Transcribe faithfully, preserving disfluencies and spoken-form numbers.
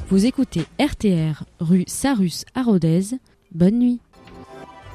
Vous écoutez R T R, rue Sarus à Rodez. Bonne nuit.